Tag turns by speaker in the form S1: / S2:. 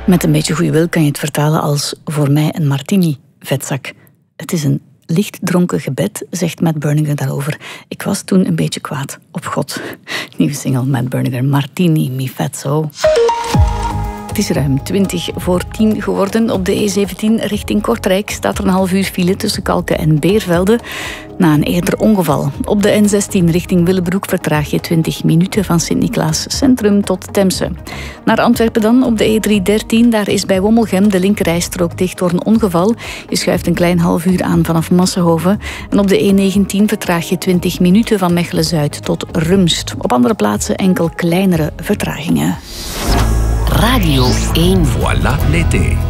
S1: Met een beetje goede wil kan je het vertalen als voor mij een martini, vetzak. Het is een licht dronken gebed, zegt Matt Berninger daarover. Ik was toen een beetje kwaad op God. Nieuwe single Matt Berninger, Martini mi vezzo. Het is ruim 9:20 geworden. Op de E17 richting Kortrijk staat er een half uur file tussen Kalken en Beervelde na een eerder ongeval. Op de N16 richting Willebroek vertraag je 20 minuten van Sint-Niklaas Centrum tot Temse. Naar Antwerpen dan op de E313. Daar is bij Wommelgem de linkerrijstrook dicht door een ongeval. Je schuift een klein half uur aan vanaf Massenhoven. En op de E19 vertraag je 20 minuten van Mechelen-Zuid tot Rumst. Op andere plaatsen enkel kleinere vertragingen.
S2: Radio 1.
S3: Voilà l'été.